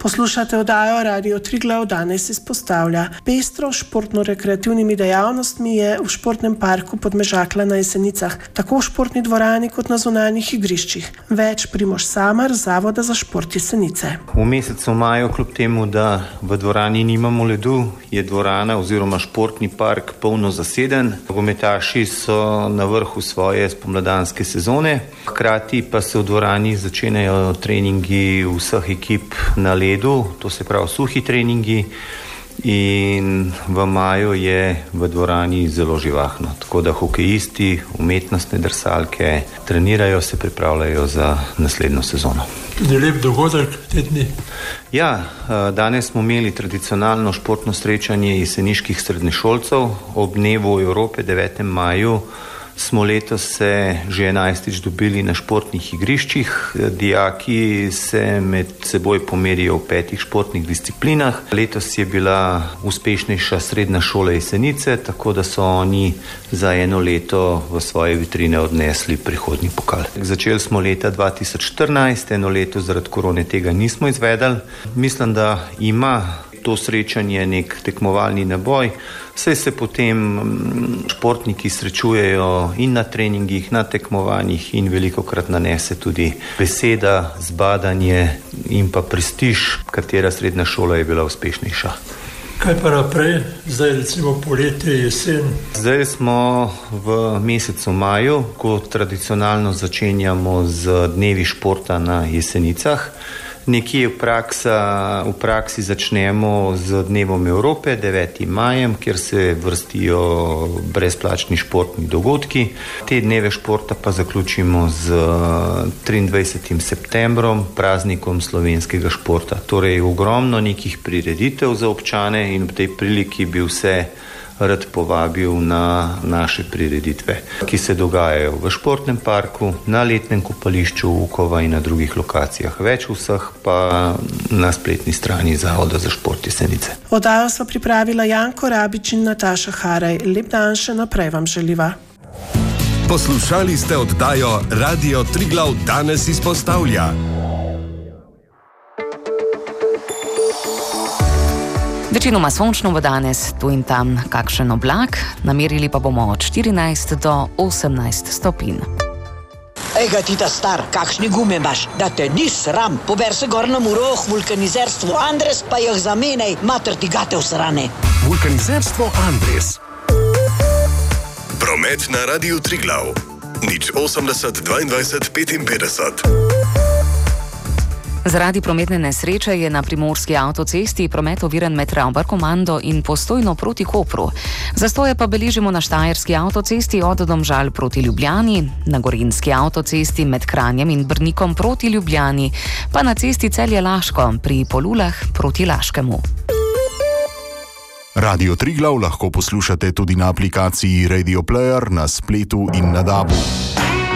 Poslušate oddajo Radio Triglav, danes izpostavlja. Pestro športno-rekreativnimi dejavnostmi je v športnem parku Podmežakla na Jesenicah, tako v športni dvorani kot na zunanjih igriščih. Več Primož Samar, Zavoda za šport Jesenice. V mesecu maju, kljub temu, da v dvorani nimamo ledu, je dvorana oziroma športni park polno zaseden. Nogometaši so na vrhu svoje spomladanske sezone, hkrati pa se v dvorani začenjajo treningi vseh ekip na ledu, to se pravi suhi treningi, in v maju je v dvorani zelo živahno. Tako da hokejisti, umetnostne drsalke trenirajo, se pripravljajo za naslednjo sezono. Tudi lep dogodek te dni. Ja, danes smo imeli tradicionalno športno srečanje jeseniških srednješolcev. Ob dnevu Evrope 9. maju smo letos se že 11. dobili na športnih igriščih. Dijaki se med seboj pomerijo v 5 športnih disciplinah. Letos je bila uspešnejša srednja šola Jesenice, tako da so oni za eno leto v svoje vitrine odnesli prihodnji pokal. Začeli smo leta 2014, eno leto zaradi korone tega nismo izvedli. Mislim, da ima to srečanje nek tekmovalni naboj, saj se potem športniki srečujejo in na treningih, na tekmovanjih in velikokrat nanese tudi beseda, zbadanje in pa prestiž, katera srednja šola je bila uspešnejša. Kaj pa naprej, zdaj recimo poletje, jesen? Zdaj smo v mesecu maju, ko tradicionalno začenjamo z dnevi športa na Jesenicah. Nekje v praksi začnemo z dnevom Evrope, 9. majem, kjer se vrstijo brezplačni športni dogodki. Te dneve športa pa zaključimo z 23. septembrom, praznikom slovenskega športa. Torej ogromno nekih prireditev za občane in v tej priliki bi vse rad povabil na naše prireditve, ki se dogajajo v športnem parku, na letnem kopališču Ukova in na drugih lokacijah. Več vseh pa na spletni strani Zavoda za šport Jesenice. Oddajo sva pripravila Janko Rabič in Nataša Haraj. Lep dan še naprej vam želiva. Poslušali ste oddajo Radio Triglav, danes izpostavlja. Večinoma sončno bo danes, tu in tam kakšen oblak, namerili pa bomo od 14 do 18 stopinj. Ej ga ti ta star, kakšni gume imaš, da te ni sram. Pober se gor na Muroh, vulkanizerstvo Andres, pa jih zamenej, mater ti gate usrane. Vulkanizerstvo Andres. Promet na Radiu Triglav. 080 22 55. Zaradi prometne nesreče je na primorski avtocesti promet oviran med Ravbar-Komando in Postojno proti Kopru. Zastoje pa beležimo na štajerski avtocesti od Domžal proti Ljubljani, na gorenjski avtocesti med Kranjem in Brnikom proti Ljubljani, pa na cesti Celje-Laško pri Polulah proti Laškemu. Radio Triglav lahko poslušate tudi na aplikaciji Radio Player, na spletu in na DAB-u.